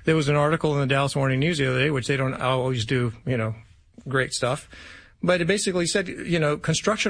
There was an article in the Dallas Morning News the other day, which they don't always do, great stuff. But it basically said, construction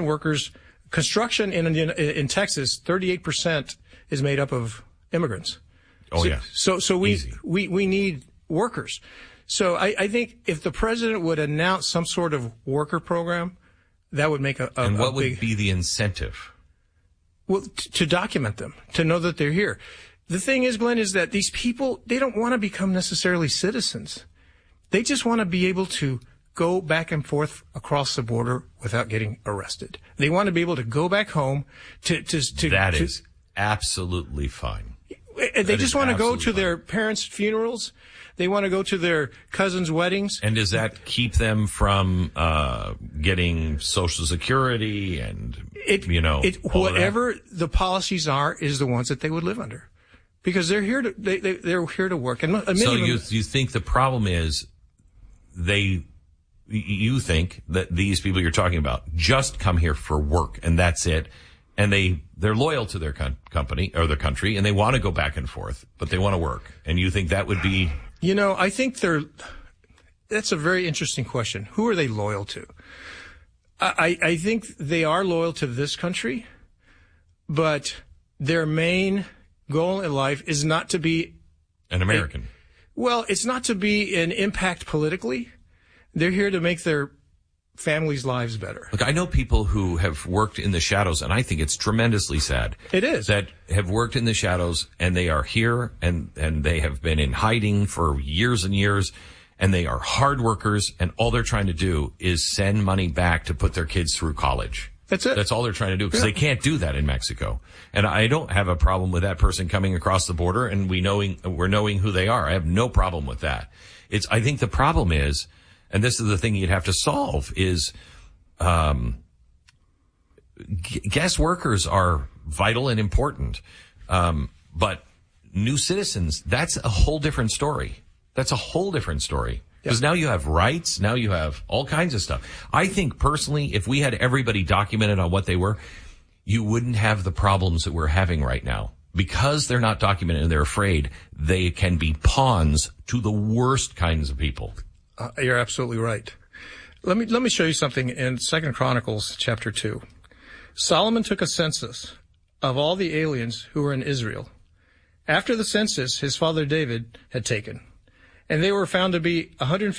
in Texas, 38% is made up of immigrants. Oh, yeah. So we need workers. So I think if the president would announce some sort of worker program, that would make And what would be the incentive? Well, to document them, to know that they're here. The thing is, Glenn, is that these people, they don't want to become necessarily citizens. They just want to be able to go back and forth across the border without getting arrested. They want to be able to go back home That is absolutely fine. They just want to go to their parents' funerals. They want to go to their cousins' weddings. And does that keep them from getting Social Security and, whatever the policies are is the ones that they would live under. Because they're here to work. And so you think the problem is you think that these people you're talking about just come here for work and that's it. And they're loyal to their company or their country and they want to go back and forth, but they want to work. And you think that would be? I think that's a very interesting question. Who are they loyal to? I think they are loyal to this country, but their main goal in life is not to be an American. It's not to be an impact politically. They're here to make their families' lives better. Look, I know people who have worked in the shadows, and I think it's tremendously sad. It is. That have worked in the shadows, and they are here, and they have been in hiding for years and years, and they are hard workers, and all they're trying to do is send money back to put their kids through college. That's it. That's all they're trying to do, because they can't do that in Mexico. And I don't have a problem with that person coming across the border, and we're knowing who they are. I have no problem with that. I think the problem is, and this is the thing you'd have to solve, is guest workers are vital and important. But new citizens, that's a whole different story. Because now you have rights, now you have all kinds of stuff. I think personally, if we had everybody documented on what they were, you wouldn't have the problems that we're having right now. Because they're not documented and they're afraid, they can be pawns to the worst kinds of people. You're absolutely right. Let me show you something in 2 Chronicles chapter 2. Solomon took a census of all the aliens who were in Israel. After the census, his father David had taken. And they were found to be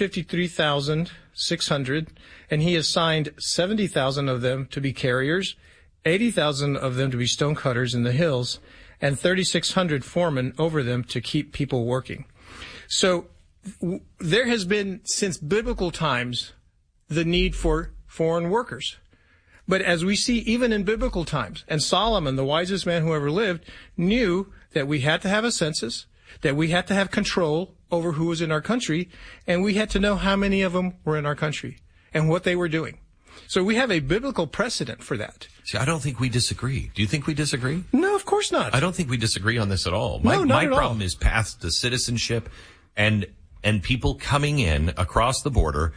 153,600, and he assigned 70,000 of them to be carriers, 80,000 of them to be stonecutters in the hills, and 3,600 foremen over them to keep people working. So there has been, since biblical times, the need for foreign workers. But as we see, even in biblical times, and Solomon, the wisest man who ever lived, knew that we had to have a census, that we had to have control over who was in our country, and we had to know how many of them were in our country and what they were doing. So we have a biblical precedent for that. See, I don't think we disagree. Do you think we disagree? No, of course not. I don't think we disagree on this at all. No, not at all. My problem is path to citizenship and people coming in across the border,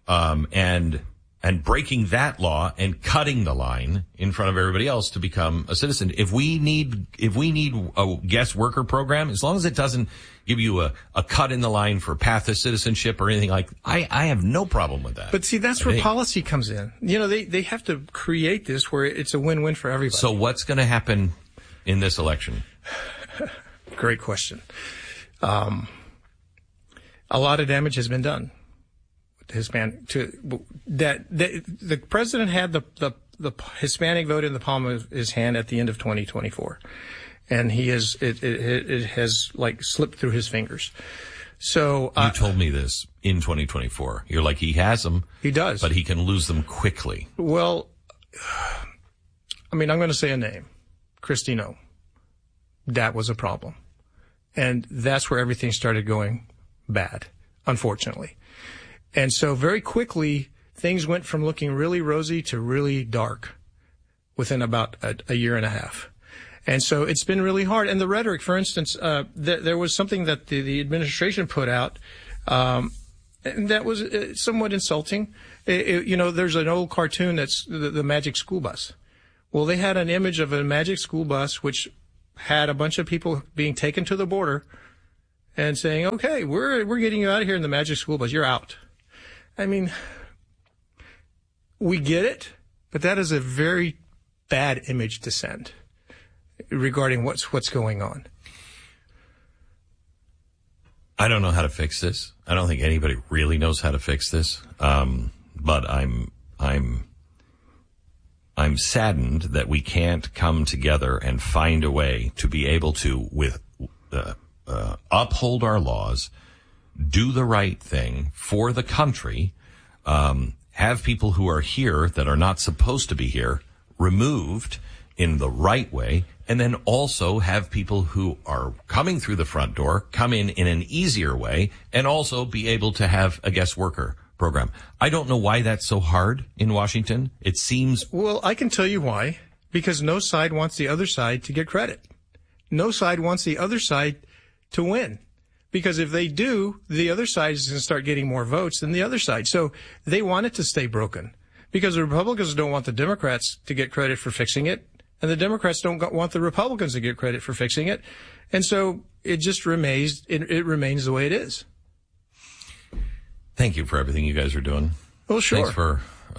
and breaking that law and cutting the line in front of everybody else to become a citizen. If we need a guest worker program, as long as it doesn't give you a cut in the line for path to citizenship or anything like, I have no problem with that. But see, that's where policy comes in. They have to create this where it's a win-win for everybody. So what's going to happen in this election? Great question. A lot of damage has been done. The president had the Hispanic vote in the palm of his hand at the end of 2024, and it has like slipped through his fingers. So you told me this in 2024. You're like, he has them. He does, but he can lose them quickly. Well, I mean, I'm going to say a name, Kristi Noem. That was a problem, and that's where everything started going bad, unfortunately. And so very quickly, things went from looking really rosy to really dark within about a year and a half. And so it's been really hard. And the rhetoric, for instance, there was something that the administration put out that was somewhat insulting. There's an old cartoon that's the Magic School Bus. Well, they had an image of a Magic School Bus which had a bunch of people being taken to the border and saying, okay, we're getting you out of here in the Magic School Bus. You're out. I mean, we get it, but that is a very bad image to send regarding what's going on. I don't know how to fix this. I don't think anybody really knows how to fix this. But I'm saddened that we can't come together and find a way to be able to uphold our laws, do the right thing for the country, have people who are here that are not supposed to be here removed in the right way, and then also have people who are coming through the front door come in an easier way, and also be able to have a guest worker program. I don't know why that's so hard in Washington. It seems... Well, I can tell you why. Because no side wants the other side to get credit. No side wants the other side to win. Because if they do, the other side is going to start getting more votes than the other side. So they want it to stay broken. Because the Republicans don't want the Democrats to get credit for fixing it. And the Democrats don't want the Republicans to get credit for fixing it. And so it just remains the way it is. Thank you for everything you guys are doing. Well, sure. Thanks for,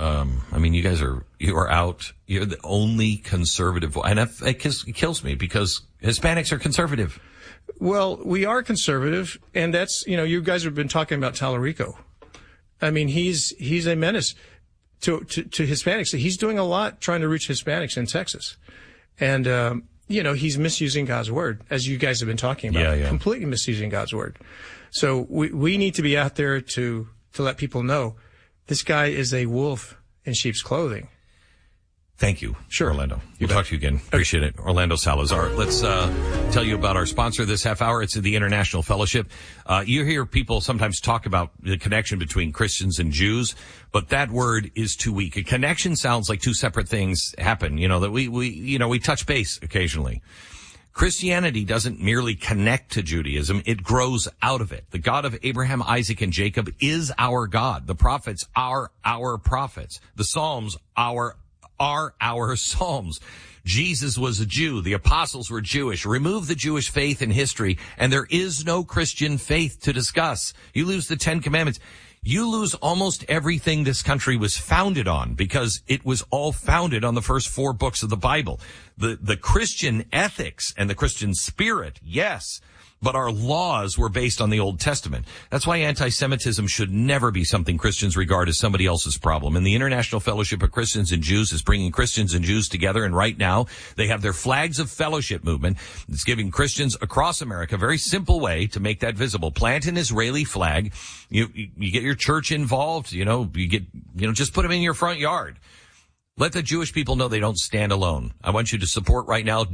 you are out. You're the only conservative, and it kills me because Hispanics are conservative. Well, we are conservative, and that's, you guys have been talking about Tallarico. I mean, he's a menace to Hispanics. He's doing a lot trying to reach Hispanics in Texas. And, he's misusing God's word, as you guys have been talking about. Yeah. Completely misusing God's word. So we need to be out there to let people know this guy is a wolf in sheep's clothing. Thank you. Sure. Orlando. We'll talk to you again. Appreciate it. Orlando Salazar. Let's tell you about our sponsor this half hour. It's the International Fellowship. You hear people sometimes talk about the connection between Christians and Jews, but that word is too weak. A connection sounds like two separate things happen, that we touch base occasionally. Christianity doesn't merely connect to Judaism, it grows out of it. The God of Abraham, Isaac, and Jacob is our God. The prophets are our prophets. The Psalms are our Psalms. Jesus was a Jew. The apostles were Jewish. Remove the Jewish faith in history, and there is no Christian faith to discuss. You lose the 10 Commandments. You lose almost everything this country was founded on, because it was all founded on the first 4 books of the Bible. The Christian ethics and the Christian spirit, yes, but our laws were based on the Old Testament. That's why anti-Semitism should never be something Christians regard as somebody else's problem. And the International Fellowship of Christians and Jews is bringing Christians and Jews together. And right now, they have their Flags of Fellowship movement. It's giving Christians across America a very simple way to make that visible. Plant an Israeli flag. You get your church involved. Just put them in your front yard. Let the Jewish people know they don't stand alone. I want you to support right now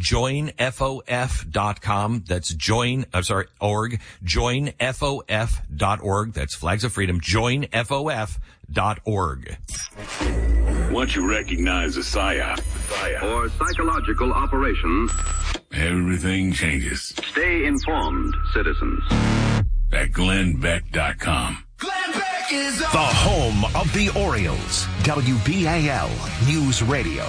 joinfof.com. That's org. Joinfof.org. That's Flags of Freedom. Joinfof.org. Once you recognize a PSYOP or psychological operation, everything changes. Stay informed, citizens. At GlennBeck.com. Glenn Beck is on. The home of the Orioles. WBAL News Radio.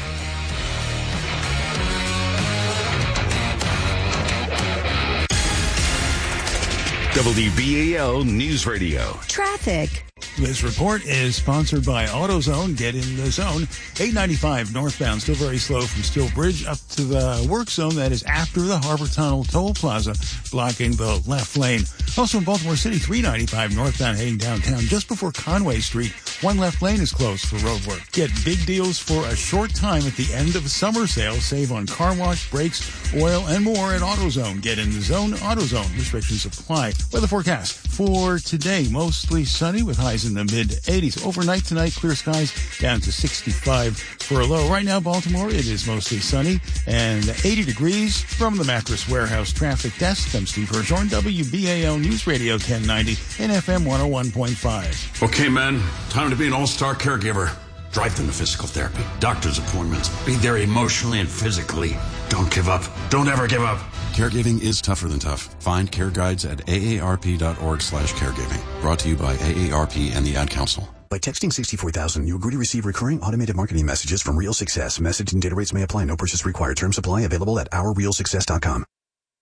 WBAL News Radio. Traffic. This report is sponsored by AutoZone. Get in the zone. 895 northbound, still very slow from Steel Bridge up to the work zone that is after the Harbor Tunnel Toll Plaza, blocking the left lane. Also in Baltimore City, 395 northbound heading downtown just before Conway Street. One left lane is closed for road work. Get big deals for a short time at the end of summer sale. Save on car wash, brakes, oil, and more at AutoZone. Get in the zone. AutoZone. Restrictions apply. Weather forecast for today, mostly sunny with highs in the mid-80s. Overnight tonight, clear skies down to 65 for a low. Right now, Baltimore, it is mostly sunny and 80 degrees. From the Mattress Warehouse Traffic Desk, I'm Steve Hirschhorn, WBAL News Radio 1090 and FM 101.5. Okay, man, time to be an all-star caregiver. Drive them to physical therapy, doctor's appointments. Be there emotionally and physically. Don't give up. Don't ever give up. Caregiving is tougher than tough. Find care guides at aarp.org/caregiving. Brought to you by AARP and the Ad Council. By texting 64,000, you agree to receive recurring automated marketing messages from Real Success. Message and data rates may apply. No purchase required. Terms apply. Available at ourrealsuccess.com.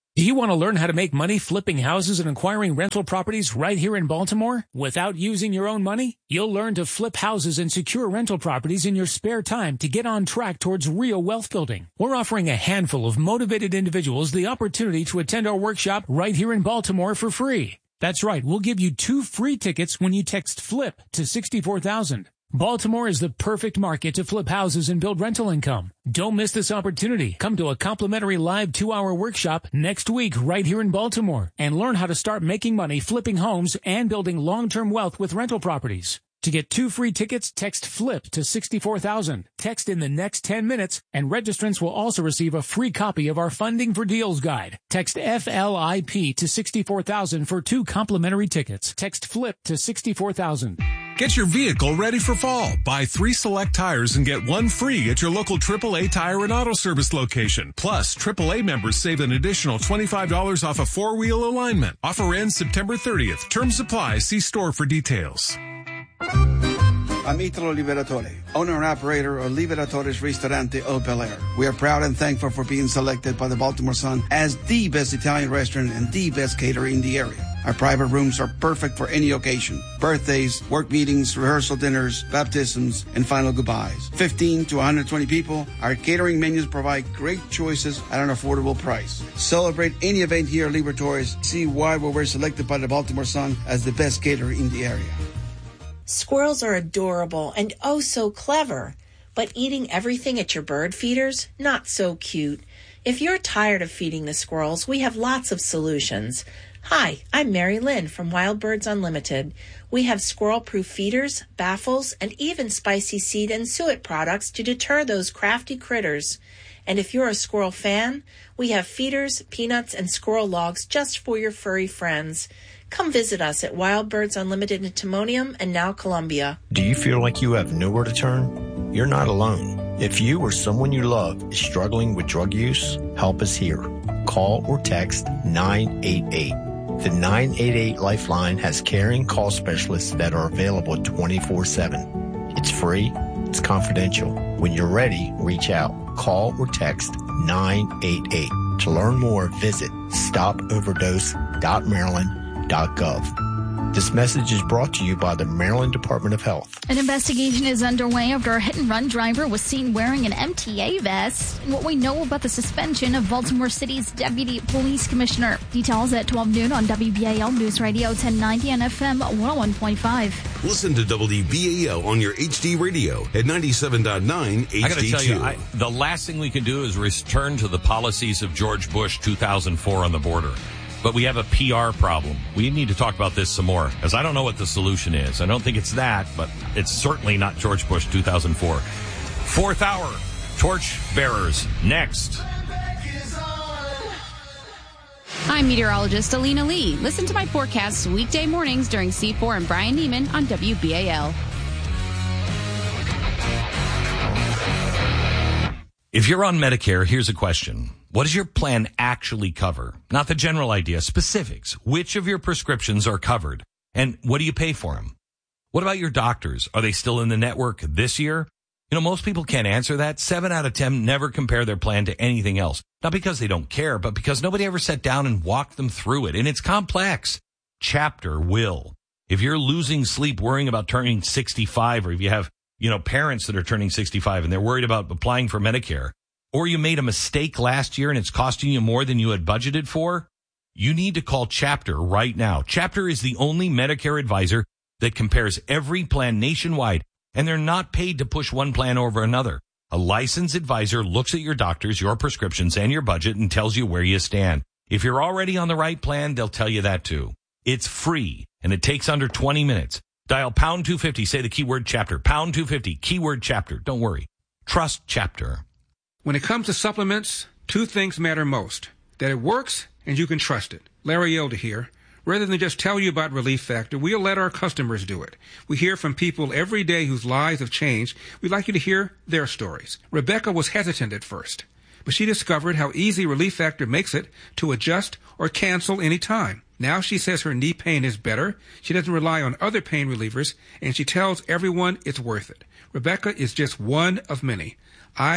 Do you want to learn how to make money flipping houses and acquiring rental properties right here in Baltimore without using your own money? You'll learn to flip houses and secure rental properties in your spare time to get on track towards real wealth building. We're offering a handful of motivated individuals the opportunity to attend our workshop right here in Baltimore for free. That's right, we'll give you 2 free tickets when you text FLIP to 64,000. Baltimore is the perfect market to flip houses and build rental income. Don't miss this opportunity. Come to a complimentary live 2-hour workshop next week right here in Baltimore and learn how to start making money flipping homes and building long-term wealth with rental properties. To get 2 free tickets, text FLIP to 64,000. Text in the next 10 minutes, and registrants will also receive a free copy of our Funding for Deals guide. Text FLIP to 64,000 for 2 complimentary tickets. Text FLIP to 64,000. Get your vehicle ready for fall. Buy 3 select tires and get 1 free at your local AAA Tire and Auto Service location. Plus, AAA members save an additional $25 off a 4-wheel alignment. Offer ends September 30th. Terms apply. See store for details. I'm Italo Liberatore, owner and operator of Liberatore's Ristorante Au Bel Air. We are proud and thankful for being selected by the Baltimore Sun as the best Italian restaurant and the best caterer in the area. Our private rooms are perfect for any occasion. Birthdays, work meetings, rehearsal dinners, baptisms, and final goodbyes. 15 to 120 people. Our catering menus provide great choices at an affordable price. Celebrate any event here at Liberatore's. See why we were selected by the Baltimore Sun as the best caterer in the area. Squirrels are adorable and oh so clever, but eating everything at your bird feeders, not so cute. If you're tired of feeding the squirrels, we have lots of solutions. Hi, I'm Mary Lynn from Wild Birds Unlimited. We have squirrel-proof feeders, baffles, and even spicy seed and suet products to deter those crafty critters. And if you're a squirrel fan, we have feeders, peanuts, and squirrel logs just for your furry friends. Come visit us at Wild Birds Unlimited in Timonium and now Columbia. Do you feel like you have nowhere to turn? You're not alone. If you or someone you love is struggling with drug use, help is here. Call or text 988. The 988 Lifeline has caring call specialists that are available 24/7. It's free. It's confidential. When you're ready, reach out. Call or text 988. To learn more, visit stopoverdose.maryland.gov. This message is brought to you by the Maryland Department of Health. An investigation is underway after a hit-and-run driver was seen wearing an MTA vest. And what we know about the suspension of Baltimore City's Deputy Police Commissioner. Details at 12 noon on WBAL News Radio 1090 and FM 101.5. Listen to WBAL on your HD radio at 97.9 HD2. I got to tell you, the last thing we can do is return to the policies of George Bush 2004 on the border. But we have a PR problem. We need to talk about this some more, because I don't know what the solution is. I don't think it's that, but it's certainly not George Bush 2004. 4th hour, torch bearers, next. I'm meteorologist Alina Lee. Listen to my forecasts weekday mornings during C4 and Brian Neiman on WBAL. If you're on Medicare, here's a question. What does your plan actually cover? Not the general idea, specifics. Which of your prescriptions are covered? And what do you pay for them? What about your doctors? Are they still in the network this year? You know, most people can't answer that. 7 out of 10 never compare their plan to anything else. Not because they don't care, but because nobody ever sat down and walked them through it. And it's complex. Chapter will. If you're losing sleep worrying about turning 65, or if you have, parents that are turning 65 and they're worried about applying for Medicare, or you made a mistake last year and it's costing you more than you had budgeted for, you need to call Chapter right now. Chapter is the only Medicare advisor that compares every plan nationwide, and they're not paid to push one plan over another. A licensed advisor looks at your doctors, your prescriptions, and your budget and tells you where you stand. If you're already on the right plan, they'll tell you that too. It's free, and it takes under 20 minutes. Dial pound 250, say the keyword Chapter. Pound 250, keyword Chapter. Don't worry. Trust Chapter. When it comes to supplements, 2 things matter most. That it works and you can trust it. Larry Elder here. Rather than just tell you about Relief Factor, we'll let our customers do it. We hear from people every day whose lives have changed. We'd like you to hear their stories. Rebecca was hesitant at first, but she discovered how easy Relief Factor makes it to adjust or cancel any time. Now she says her knee pain is better. She doesn't rely on other pain relievers, and she tells everyone it's worth it. Rebecca is just one of many. I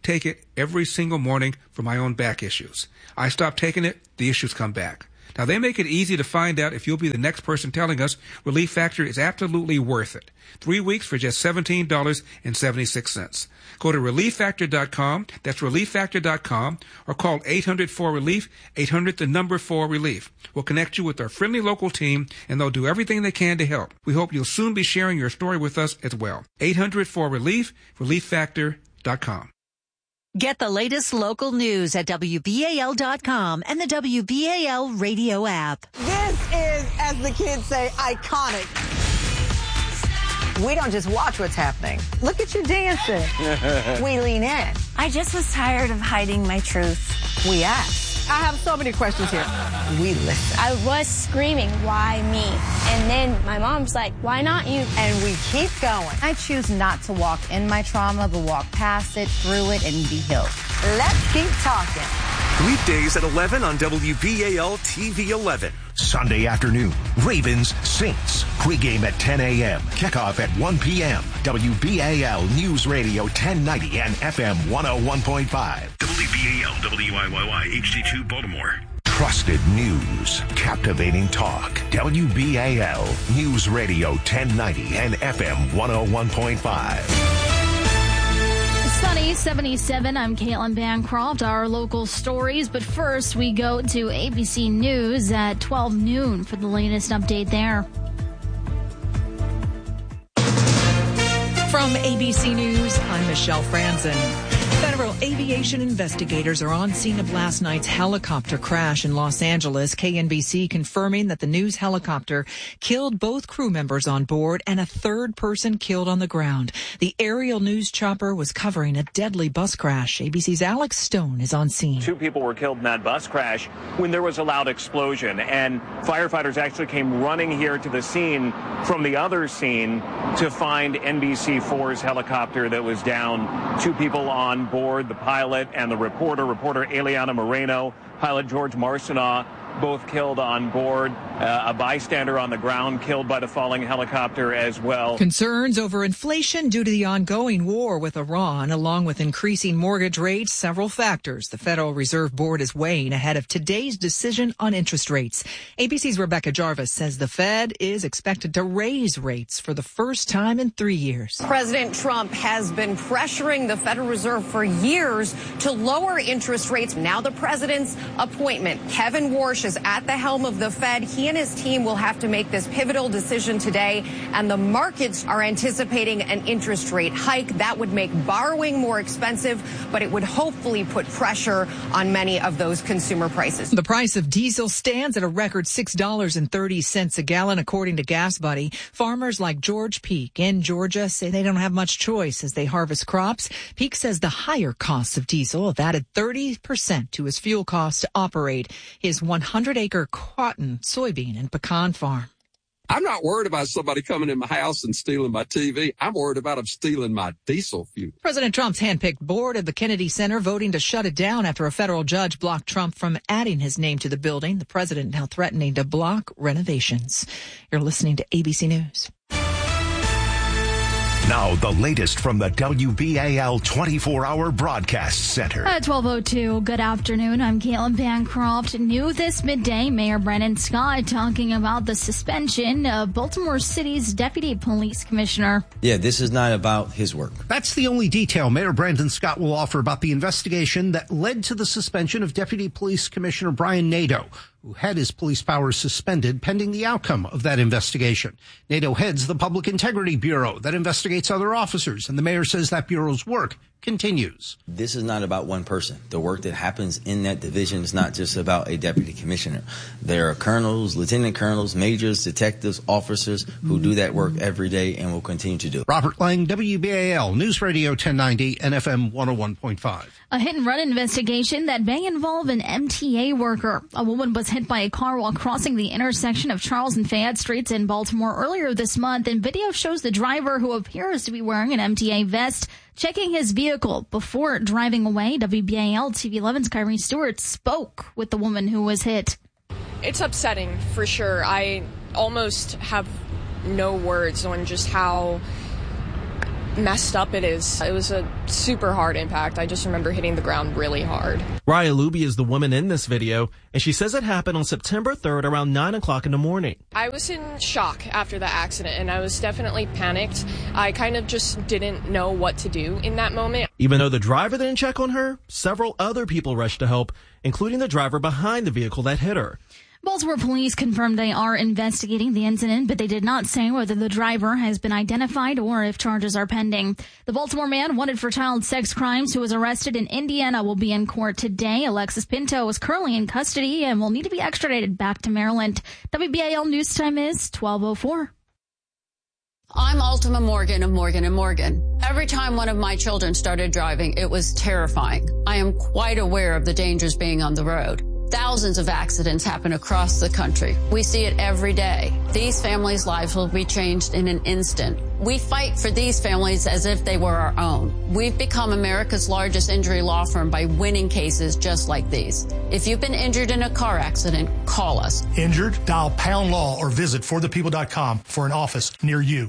take it every single morning for my own back issues. I stop taking it, the issues come back. Now, they make it easy to find out if you'll be the next person telling us Relief Factor is absolutely worth it. 3 weeks for just $17.76. Go to ReliefFactor.com, that's ReliefFactor.com, or call 800-4RELIEF, 800-4RELIEF. We'll connect you with our friendly local team, and they'll do everything they can to help. We hope you'll soon be sharing your story with us as well. 800-4RELIEF, ReliefFactor.com. Get the latest local news at WBAL.com and the WBAL radio app. This is, as the kids say, iconic. We don't just watch what's happening. Look at you dancing. We lean in. I just was tired of hiding my truth. We ask. I have so many questions here. We listen. I was screaming, why me? And then my mom's like, why not you? And we keep going. I choose not to walk in my trauma, but walk past it, through it, and be healed. Let's keep talking. Weekdays at 11 on WBAL TV 11. Sunday afternoon, Ravens, Saints. Pregame at 10 a.m. Kickoff at 1 p.m. WBAL News Radio 1090 and FM 101.5. WBAL, WIYY, HD2 Baltimore. Trusted news. Captivating talk. WBAL News Radio 1090 and FM 101.5. Sunny 77. I'm Caitlin Bancroft. Our local stories, but first we go to ABC News at 12 noon for the latest update there. From ABC News, I'm Michelle Franzen. Federal aviation investigators are on scene of last night's helicopter crash in Los Angeles. KNBC confirming that the news helicopter killed both crew members on board and a third person killed on the ground. The aerial news chopper was covering a deadly bus crash. ABC's Alex Stone is on scene. 2 people were killed in that bus crash when there was a loud explosion, and firefighters actually came running here to the scene from the other scene to find NBC4's helicopter that was down. 2 people on board, the pilot and the reporter Eliana Moreno, pilot George Marcineau, both killed on board. A bystander on the ground killed by the falling helicopter as well. Concerns over inflation due to the ongoing war with Iran, along with increasing mortgage rates, several factors the Federal Reserve Board is weighing ahead of today's decision on interest rates. ABC's Rebecca Jarvis says the Fed is expected to raise rates for the first time in 3 years. President Trump has been pressuring the Federal Reserve for years to lower interest rates. Now the president's appointment, Kevin Warsh, is at the helm of the Fed. He and his team will have to make this pivotal decision today, and the markets are anticipating an interest rate hike. That would make borrowing more expensive, but it would hopefully put pressure on many of those consumer prices. The price of diesel stands at a record $6.30 a gallon, according to Gas Buddy. Farmers like George Peak in Georgia say they don't have much choice as they harvest crops. Peak says the higher costs of diesel have added 30% to his fuel costs to operate his 100-acre cotton, soybean, and pecan farm. I'm not worried about somebody coming in my house and stealing my TV. I'm worried about them stealing my diesel fuel. President Trump's handpicked board of the Kennedy Center voting to shut it down after a federal judge blocked Trump from adding his name to the building. The president now threatening to block renovations. You're listening to ABC News. Now, the latest from the WBAL 24-hour broadcast center. At 12:02, good afternoon. I'm Caitlin Bancroft. New this midday, Mayor Brandon Scott talking about the suspension of Baltimore City's Deputy Police Commissioner. Yeah, this is not about his work. That's the only detail Mayor Brandon Scott will offer about the investigation that led to the suspension of Deputy Police Commissioner Brian Nadeau, who had his police powers suspended pending the outcome of that investigation. Nadeau heads the Public Integrity Bureau that investigates other officers, and the mayor says that bureau's work continues. This is not about one person. The work that happens in that division is not just about a deputy commissioner. There are colonels, lieutenant colonels, majors, detectives, officers who do that work every day and will continue to do it. Robert Lang, WBAL News Radio 1090 and FM 101.5. A hit-and-run investigation that may involve an MTA worker. A woman was hit by a car while crossing the intersection of Charles and Fayette Streets in Baltimore earlier this month, and video shows the driver, who appears to be wearing an MTA vest, checking his vehicle before driving away. WBAL TV 11's Kyrie Stewart spoke with the woman who was hit. It's upsetting, for sure. I almost have no words on just how messed up it is. It was a super hard impact. I just remember hitting the ground really hard. Raya Luby is the woman in this video, and she says it happened on September 3rd around 9 o'clock in the morning. I was in shock after the accident, and I was definitely panicked. I kind of just didn't know what to do in that moment. Even though the driver didn't check on her, several other people rushed to help, including the driver behind the vehicle that hit her. Baltimore police confirmed they are investigating the incident, but they did not say whether the driver has been identified or if charges are pending. The Baltimore man wanted for child sex crimes who was arrested in Indiana will be in court today. Alexis Pinto is currently in custody and will need to be extradited back to Maryland. WBAL news time is 12:04. I'm Ultima Morgan of Morgan & Morgan. Every time one of my children started driving, it was terrifying. I am quite aware of the dangers being on the road. Thousands of accidents happen across the country. We see it every day. These families' lives will be changed in an instant. We fight for these families as if they were our own. We've become America's largest injury law firm by winning cases just like these. If you've been injured in a car accident, call us. Injured? Dial pound law or visit forthepeople.com for an office near you.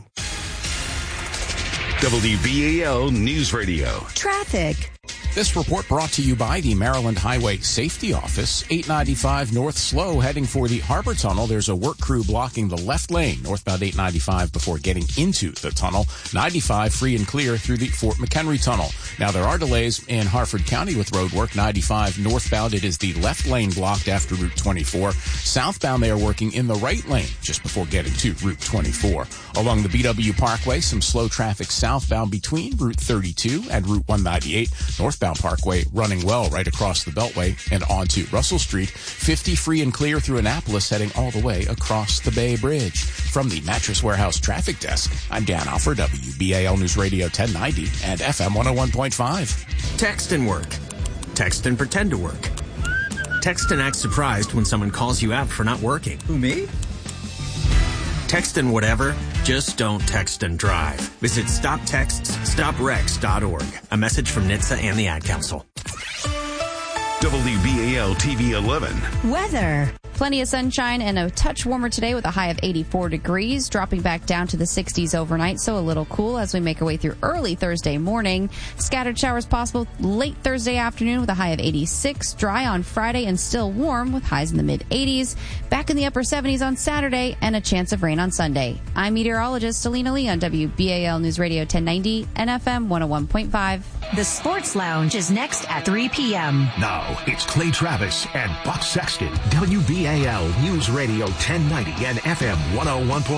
WBAL News Radio. Traffic. This report brought to you by the Maryland Highway Safety Office. 895 north slow heading for the Harbor Tunnel. There's a work crew blocking the left lane northbound 895 before getting into the tunnel. 95 free and clear through the Fort McHenry Tunnel. Now there are delays in Harford County with road work. 95 northbound, it is the left lane blocked after Route 24. Southbound they are working in the right lane just before getting to Route 24. Along the BW Parkway, some slow traffic southbound between Route 32 and Route 198. Northbound Parkway running well right across the Beltway and onto Russell Street. 50 free and clear through Annapolis heading all the way across the Bay Bridge. From the Mattress Warehouse Traffic Desk, I'm Dan Alford, WBAL News Radio 1090 and FM 101.5. Text and work. Text and pretend to work. Text and act surprised when someone calls you out for not working. Who, me? Text and whatever, just don't text and drive. Visit StopTextsStopWrecks.org. A message from NHTSA and the Ad Council. WBAL TV 11. Weather. Plenty of sunshine and a touch warmer today with a high of 84 degrees, dropping back down to the 60s overnight, so a little cool as we make our way through early Thursday morning. Scattered showers possible late Thursday afternoon with a high of 86. Dry on Friday and still warm with highs in the mid-80s. Back in the upper 70s on Saturday and a chance of rain on Sunday. I'm meteorologist Alina Lee on WBAL News Radio 1090 and FM 101.5. The Sports Lounge is next at 3 p.m. Now, it's Clay Travis and Buck Sexton. WBAL News Radio 1090 and FM 101.5.